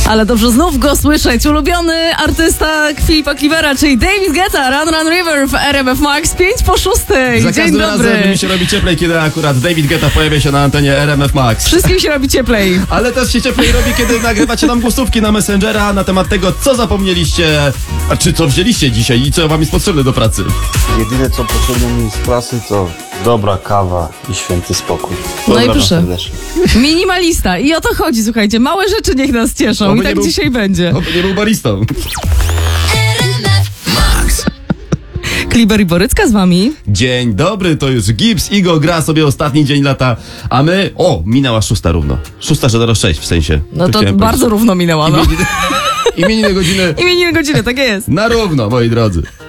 Ale dobrze znów go słyszeć. Ulubiony artysta Filipa Clivera, czyli David Guetta, Run Run River w RMF Max 5:06. Za Dzień każdym dobry. razem mi się robi cieplej, kiedy akurat David Guetta pojawia się na antenie RMF Max. Wszystkim się robi cieplej. Ale też się cieplej robi, kiedy nagrywacie nam głosówki na Messengera na temat tego, co zapomnieliście, a czy co wzięliście dzisiaj i co wam jest potrzebne do pracy. Jedyne co potrzebne mi z pracy to dobra kawa i święty spokój. No i Pozdrawiam proszę. serdecznie. Minimalista. I o to chodzi, słuchajcie. Małe rzeczy niech nas cieszą. Oby I tak nie był- dzisiaj będzie. Oby nie był baristą. Kliber i Borycka z wami. Dzień dobry, to już Gibbs, Igo gra sobie ostatni dzień lata, a my... O, minęła 6 równo. 6:06 w sensie. No to chciałem bardzo równo minęła, no. powiedzieć. Imieniny godziny Imieniny godziny, tak jest. na równo, moi drodzy.